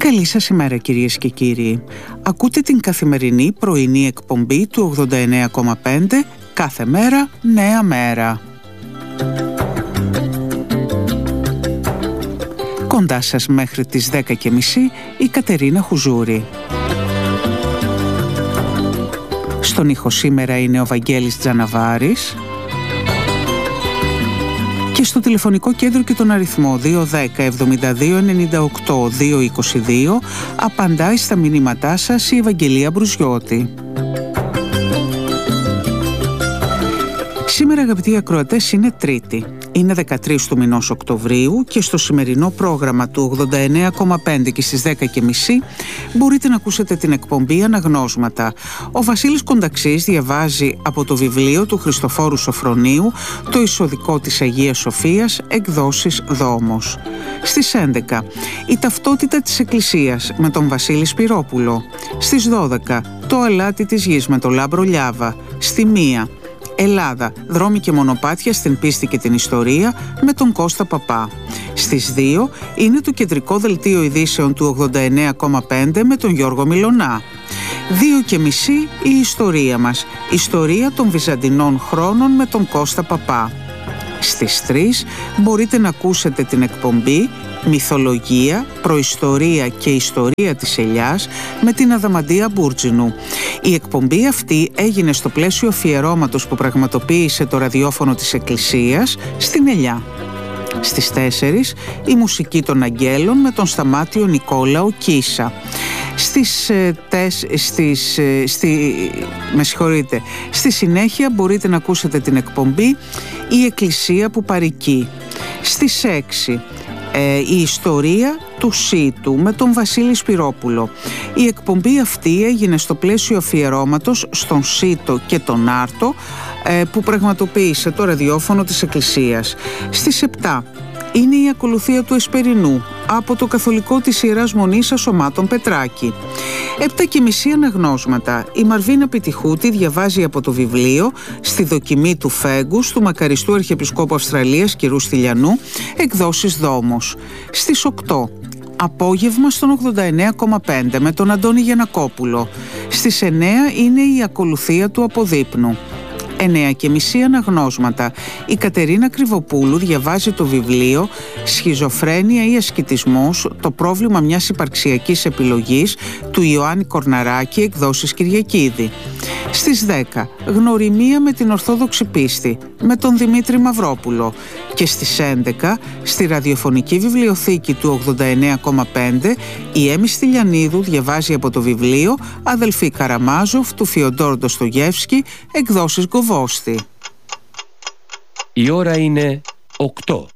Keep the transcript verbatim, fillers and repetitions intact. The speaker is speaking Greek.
Καλή σας ημέρα κυρίες και κύριοι. Ακούτε την καθημερινή πρωινή εκπομπή του ογδόντα εννέα κόμμα πέντε «Κάθε μέρα νέα μέρα». Κοντά σας μέχρι τις δέκα και μισή η Κατερίνα Χουζούρη. Στον ήχο σήμερα είναι ο Βαγγέλης Τζαναβάρης και στο τηλεφωνικό κέντρο και τον αριθμό δύο δέκα εβδομήντα δύο ενενήντα οκτώ διακόσια είκοσι δύο απαντάει στα μηνύματά σας η Ευαγγελία Μπρουζιώτη. Σήμερα, αγαπητοί ακροατές, είναι Τρίτη. Είναι δεκατρείς του μηνός Οκτωβρίου και στο σημερινό πρόγραμμα του ογδόντα εννέα κόμμα πέντε και στις δέκα και μισή μπορείτε να ακούσετε την εκπομπή Αναγνώσματα. Ο Βασίλης Κονταξής διαβάζει από το βιβλίο του Χριστοφόρου Σοφρονίου το εισοδικό της Αγίας Σοφίας, εκδόσεις Δόμος. Στις έντεκα η ταυτότητα της Εκκλησίας με τον Βασίλη Σπυρόπουλο. Στις δώδεκα το αλάτι της γης με τον Λάμπρο Λιάβα. Στη μία Ελλάδα, δρόμοι και μονοπάτια στην πίστη και την ιστορία με τον Κώστα Παπά. Στις δύο είναι το κεντρικό δελτίο ειδήσεων του ογδόντα εννέα κόμμα πέντε με τον Γιώργο Μιλωνά. Δύο και μισή η ιστορία μας, ιστορία των Βυζαντινών χρόνων με τον Κώστα Παπά. Στις τρεις μπορείτε να ακούσετε την εκπομπή Μυθολογία, Προϊστορία και Ιστορία της Ελιάς με την Αδαμαντία Μπούρτζινου. Η εκπομπή αυτή έγινε στο πλαίσιο αφιερώματος που πραγματοποίησε το ραδιόφωνο της Εκκλησίας στην Ελιά. Στις τέσσερις η μουσική των Αγγέλων με τον Σταμάτιο Νικόλαο Κίσα. Στις, τεσ, στις, στη, με συγχωρείτε, στη συνέχεια μπορείτε να ακούσετε την εκπομπή Η Εκκλησία που παροικεί. Στις έξι ε, η ιστορία του Σίτου με τον Βασίλη Σπυρόπουλο. Η εκπομπή αυτή έγινε στο πλαίσιο αφιερώματος στον Σίτο και τον Άρτο ε, που πραγματοποίησε το ραδιόφωνο της Εκκλησίας. Στις επτά είναι η ακολουθία του Εσπερινού από το Καθολικό της Ιεράς Μονής Ασωμάτων Πετράκη. Επτά και μισή Αναγνώσματα. Η Μαρβίνα Πιτιχούτη διαβάζει από το βιβλίο «Στη δοκιμή του Φέγκους» του μακαριστού Αρχιεπισκόπου Αυστραλίας κ. Στυλιανού, εκδόσεις Δόμος. Στις οκτώ απόγευμα στον ογδόντα εννέα κόμμα πέντε με τον Αντώνη Γιαννακόπουλο. Στις εννέα είναι η ακολουθία του Αποδείπνου. Εννέα και μισή Αναγνώσματα. Η Κατερίνα Κρυβοπούλου διαβάζει το βιβλίο «Σχιζοφρένεια ή ασκητισμός, το πρόβλημα μιας υπαρξιακής επιλογής» του Ιωάννη Κορναράκη, εκδόσεις Κυριακίδη. Στις δέκα γνωριμία με την Ορθόδοξη πίστη με τον Δημήτρη Μαυρόπουλο. Και στις έντεκα στη ραδιοφωνική βιβλιοθήκη του ογδόντα εννέα κόμμα πέντε η Έμι Στυλιανίδου διαβάζει από το βιβλίο «Αδελφοί Καραμάζοφ» του Φιοντόρ Ντοστογεύσκη, εκδόσεις Γκοβόστη. Η ώρα είναι οκτώ.